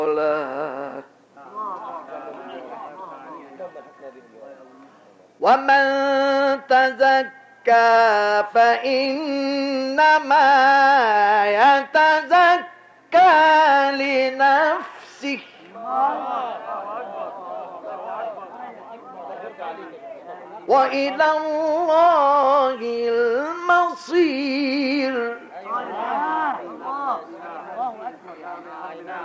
لك. ومن تزكى فإنما يتزكى لنفسه وإلى الله